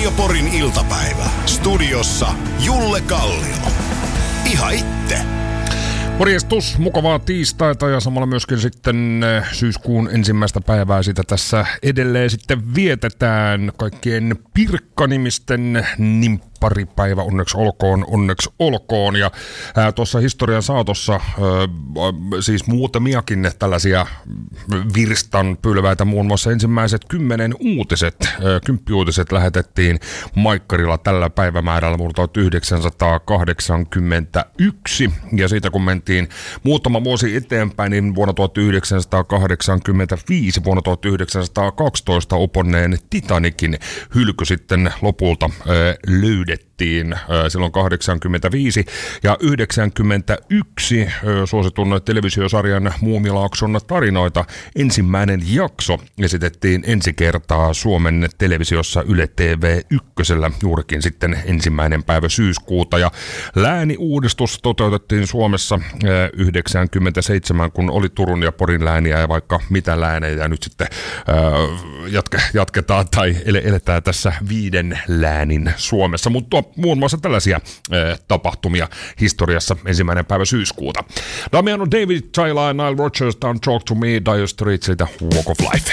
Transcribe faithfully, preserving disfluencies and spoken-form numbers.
ja Porin iltapäivä. Studiossa Julle Kallio. Ihan itse. Morjestus, mukavaa tiistaita ja samalla myöskin sitten syyskuun ensimmäistä päivää sitä tässä edelleen sitten vietetään kaikkien Pirkka-nimisten nimpparipäivä, onneksi olkoon, onneksi olkoon. Ja ää, tuossa historian saatossa ää, siis muutamiakin tällaisia virstan pylväitä, muun muassa ensimmäiset kymmenen uutiset, ää, kymppiuutiset lähetettiin Maikkarilla tällä päivämäärällä vuonna tuhatyhdeksänsataakahdeksankymmentäyksi ja siitä kun mentiin muutama vuosi eteenpäin, niin vuonna tuhatyhdeksänsataakahdeksankymmentäviisi, vuonna tuhatyhdeksänsataakaksitoista uponneen Titanicin hylky sitten lopulta ää, löydettiin ää, silloin kahdeksankymmentäviisi ja yhdeksänkymmentäyksi ää, suositun televisiosarjan Muumilaakson tarinoita ensimmäinen jakso esitettiin ensi kertaa Suomen televisiossa Yle T V ykkösellä juurikin sitten ensimmäinen päivä syyskuuta ja lääniuudistus toteutettiin Suomessa yhdeksänkymmentäseitsemän, kun oli Turun ja Porin lääniä ja vaikka mitä läänejä nyt sitten ää, jatke, jatketaan tai eletään tässä viiden läänin Suomessa, mutta muun muassa tällaisia ää, tapahtumia historiassa ensimmäinen päivä syyskuuta. Damiano David, Tyler ja Nile Rodgers, Don't Talk to Me, Dire Straits, Walk of Life.